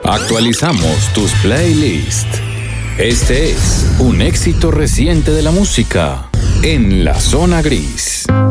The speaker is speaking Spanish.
Actualizamos tus playlists. Este es un éxito reciente de la música en la zona gris.